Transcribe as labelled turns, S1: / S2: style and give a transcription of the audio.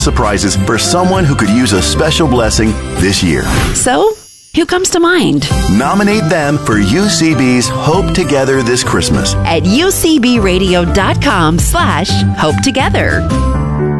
S1: surprises for someone who could use a special blessing this year.
S2: So, who comes to mind?
S1: Nominate them for UCB's Hope Together this Christmas
S2: at ucbradio.com/Hope Together.